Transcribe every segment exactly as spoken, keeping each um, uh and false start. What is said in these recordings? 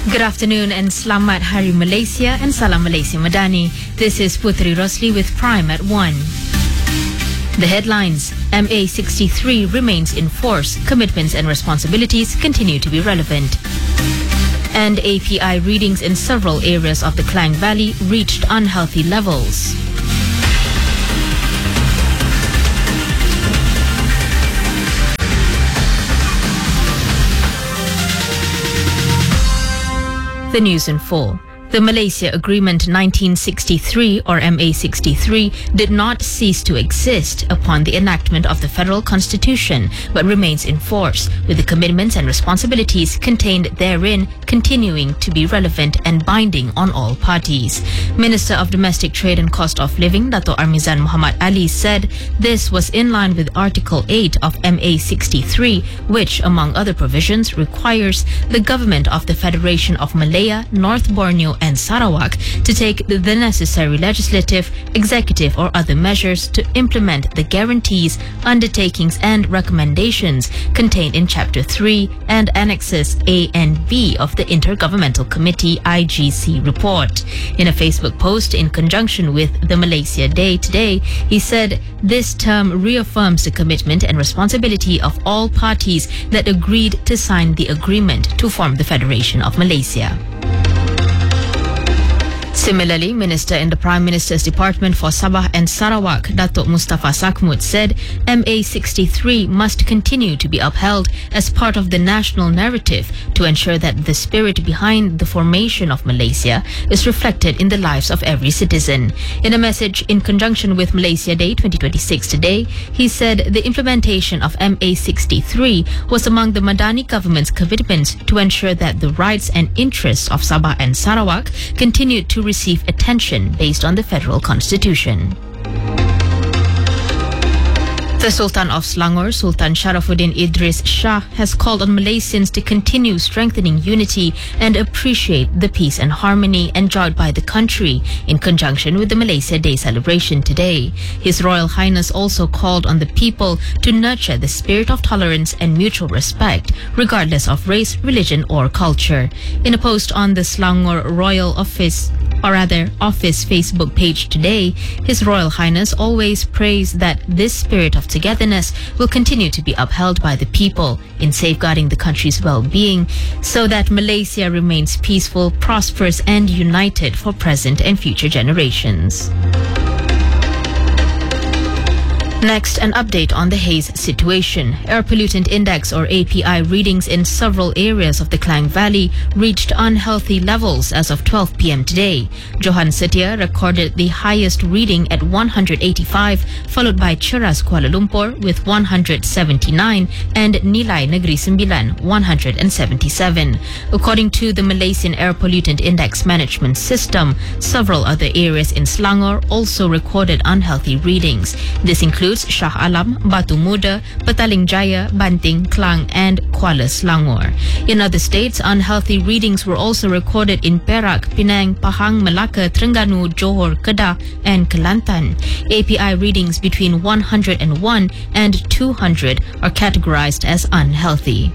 Good afternoon and Selamat Hari Malaysia and Salam Malaysia Madani. This is Putri Rosli with Prime at one. The headlines: M A sixty-three remains in force. Commitments and responsibilities continue to be relevant. And A P I readings in several areas of the Klang Valley reached unhealthy levels. The news in full. The Malaysia Agreement nineteen sixty-three, or M A sixty-three, did not cease to exist upon the enactment of the Federal Constitution, but remains in force, with the commitments and responsibilities contained therein continuing to be relevant and binding on all parties. Minister of Domestic Trade and Cost of Living, Dato' Armizan Muhammad Ali, said this was in line with Article eight of M A sixty-three, which, among other provisions, requires the government of the Federation of Malaya, North Borneo and Sarawak to take the necessary legislative, executive or other measures to implement the guarantees, undertakings and recommendations contained in Chapter three and Annexes A and B of the Intergovernmental Committee I G C report. In a Facebook post in conjunction with the Malaysia Day today, he said this term reaffirms the commitment and responsibility of all parties that agreed to sign the agreement to form the Federation of Malaysia. Similarly, Minister in the Prime Minister's Department for Sabah and Sarawak, Datuk Mustafa Sakmut, said M A sixty-three must continue to be upheld as part of the national narrative to ensure that the spirit behind the formation of Malaysia is reflected in the lives of every citizen. In a message in conjunction with Malaysia Day twenty twenty-six today, he said the implementation of M A sixty-three was among the Madani government's commitments to ensure that the rights and interests of Sabah and Sarawak continued to receive attention based on the federal constitution. The Sultan of Selangor, Sultan Sharafuddin Idris Shah, has called on Malaysians to continue strengthening unity and appreciate the peace and harmony enjoyed by the country in conjunction with the Malaysia Day celebration today. His Royal Highness also called on the people to nurture the spirit of tolerance and mutual respect, regardless of race, religion or culture. In a post on the Selangor Royal Office or rather Office Facebook page today, His Royal Highness always prays that this spirit of togetherness will continue to be upheld by the people in safeguarding the country's well-being so that Malaysia remains peaceful, prosperous and united for present and future generations. Next, an update on the haze situation. Air Pollutant Index, or A P I, readings in several areas of the Klang Valley reached unhealthy levels as of twelve p m today. Johan Setia recorded the highest reading at one hundred eighty-five, followed by Cheras Kuala Lumpur with one hundred seventy-nine and Nilai Negeri Sembilan one hundred seventy-seven. According to the Malaysian Air Pollutant Index Management System, several other areas in Selangor also recorded unhealthy readings. This includes Shah Alam, Batu Muda, Petaling Jaya, Banting, Klang and Kuala Selangor. In other states, unhealthy readings were also recorded in Perak, Penang, Pahang, Melaka, Terengganu, Johor, Kedah and Kelantan. A P I readings between one hundred one and two hundred are categorized as unhealthy.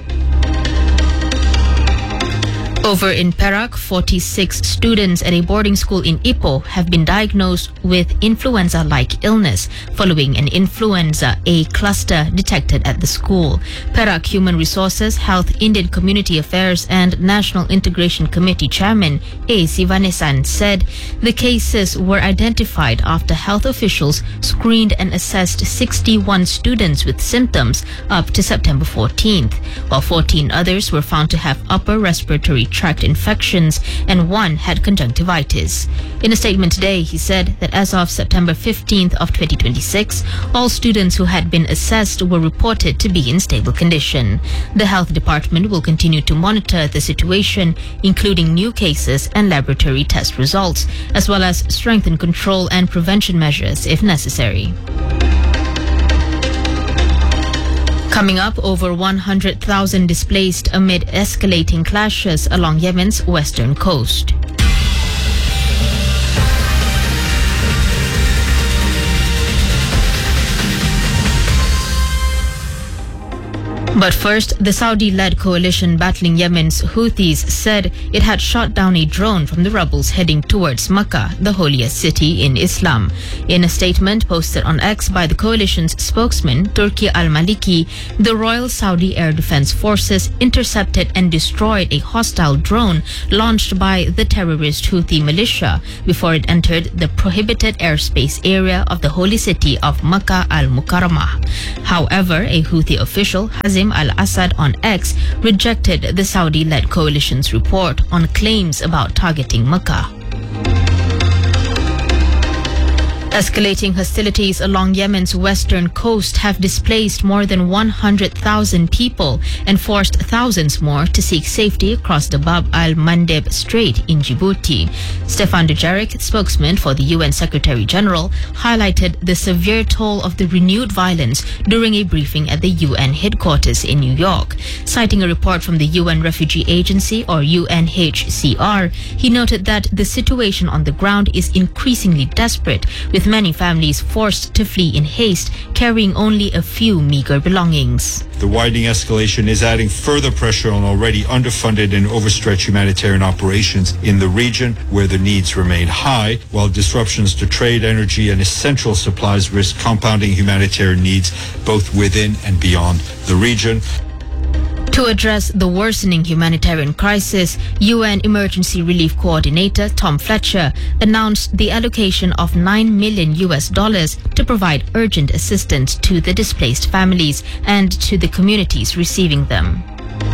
Over in Perak, forty-six students at a boarding school in Ipoh have been diagnosed with influenza-like illness following an influenza A cluster detected at the school. Perak Human Resources, Health, Indian Community Affairs and National Integration Committee Chairman A. Sivanesan said the cases were identified after health officials screened and assessed sixty-one students with symptoms up to September fourteenth, while fourteen others were found to have upper respiratory tract infections and one had conjunctivitis. In a statement today, he said that as of September fifteenth of twenty twenty-six, all students who had been assessed were reported to be in stable condition. The health department will continue to monitor the situation, including new cases and laboratory test results, as well as strengthen control and prevention measures if necessary. Coming up, over one hundred thousand displaced amid escalating clashes along Yemen's western coast. But first, the Saudi-led coalition battling Yemen's Houthis said it had shot down a drone from the rebels heading towards Mecca, the holiest city in Islam. In a statement posted on X by the coalition's spokesman, Turki al-Maliki, the Royal Saudi Air Defense Forces intercepted and destroyed a hostile drone launched by the terrorist Houthi militia before it entered the prohibited airspace area of the holy city of Mecca al-Mukarramah. However, a Houthi official, Hazim al-Assad on X, rejected the Saudi-led coalition's report on claims about targeting Mecca. Escalating hostilities along Yemen's western coast have displaced more than one hundred thousand people and forced thousands more to seek safety across the Bab al-Mandeb Strait in Djibouti. Stefan Dujarric, spokesman for the U N Secretary-General, highlighted the severe toll of the renewed violence during a briefing at the U N headquarters in New York. Citing a report from the U N Refugee Agency, or U N H C R, he noted that the situation on the ground is increasingly desperate, with many families forced to flee in haste, carrying only a few meager belongings. The widening escalation is adding further pressure on already underfunded and overstretched humanitarian operations in the region, where the needs remain high, while disruptions to trade, energy, and essential supplies risk compounding humanitarian needs both within and beyond the region. To address the worsening humanitarian crisis, U N Emergency Relief Coordinator Tom Fletcher announced the allocation of nine million U S dollars to provide urgent assistance to the displaced families and to the communities receiving them.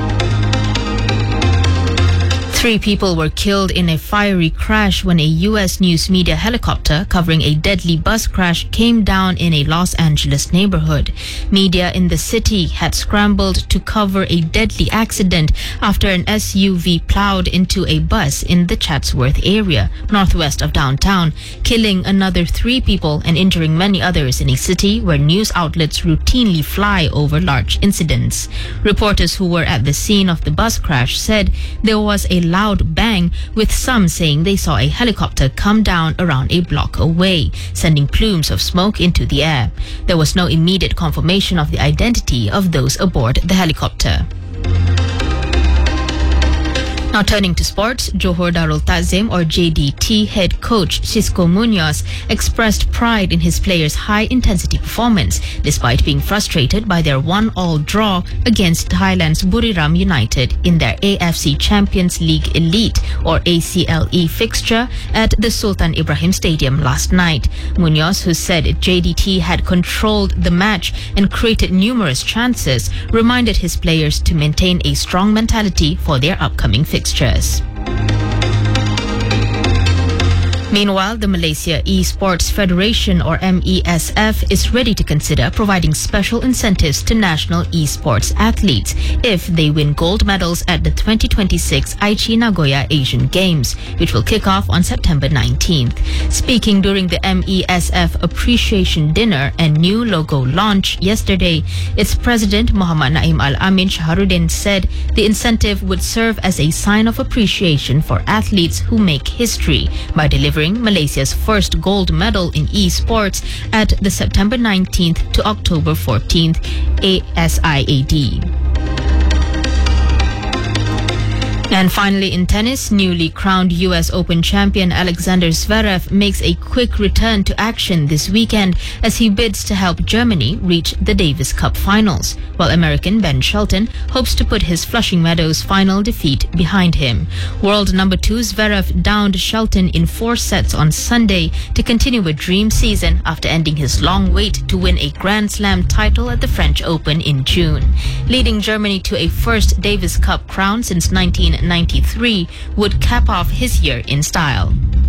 Three people were killed in a fiery crash when a U S news media helicopter covering a deadly bus crash came down in a Los Angeles neighborhood. Media in the city had scrambled to cover a deadly accident after an S U V plowed into a bus in the Chatsworth area, northwest of downtown, killing another three people and injuring many others in a city where news outlets routinely fly over large incidents. Reporters who were at the scene of the bus crash said there was a loud bang, with some saying they saw a helicopter come down around a block away, sending plumes of smoke into the air. There was no immediate confirmation of the identity of those aboard the helicopter. Now turning to sports, Johor Darul Ta'zim, or J D T, head coach Xisco Munoz expressed pride in his players' high-intensity performance despite being frustrated by their one-all draw against Thailand's Buriram United in their A F C Champions League Elite, or A C L E, fixture at the Sultan Ibrahim Stadium last night. Munoz, who said J D T had controlled the match and created numerous chances, reminded his players to maintain a strong mentality for their upcoming fixtures. Meanwhile, the Malaysia Esports Federation, or M E S F, is ready to consider providing special incentives to national esports athletes if they win gold medals at the twenty twenty-six Aichi Nagoya Asian Games, which will kick off on September nineteenth. Speaking during the M E S F Appreciation Dinner and new logo launch yesterday, its president Muhammad Naim Al-Amin Shaharuddin said the incentive would serve as a sign of appreciation for athletes who make history by delivering Malaysia's first gold medal in esports at the September nineteenth to October fourteenth A S I A D. And finally, in tennis, newly crowned U S Open champion Alexander Zverev makes a quick return to action this weekend as he bids to help Germany reach the Davis Cup finals, while American Ben Shelton hopes to put his Flushing Meadows final defeat behind him. World number two Zverev downed Shelton in four sets on Sunday to continue a dream season after ending his long wait to win a Grand Slam title at the French Open in June. Leading Germany to a first Davis Cup crown since nineteen ninety-three would cap off his year in style.